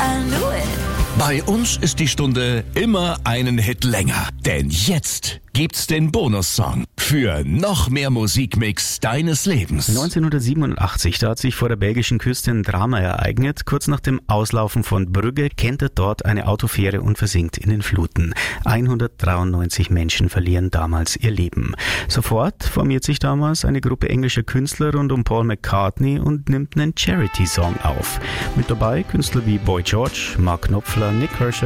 I knew it. Bei uns ist die Stunde immer einen Hit länger. Denn jetzt gibt's den Bonussong für noch mehr Musikmix deines Lebens. 1987, da hat sich vor der belgischen Küste ein Drama ereignet. Kurz nach dem Auslaufen von Brügge kentert dort eine Autofähre und versinkt in den Fluten. 193 Menschen verlieren damals ihr Leben. Sofort formiert sich damals eine Gruppe englischer Künstler rund um Paul McCartney und nimmt einen Charity-Song auf. Mit dabei Künstler wie Boy George, Mark Knopfler, Nick Kershaw,